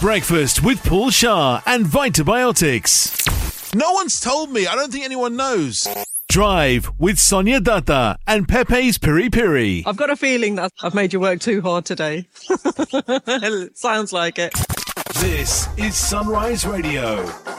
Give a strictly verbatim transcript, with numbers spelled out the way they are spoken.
Breakfast with Paul Shah and Vitabiotics. No one's told me. I don't think anyone knows. Drive with Sonia Dutta and Pepe's Piri Piri. I've got a feeling that I've made you work too hard today. Sounds like it. This is Sunrise Radio.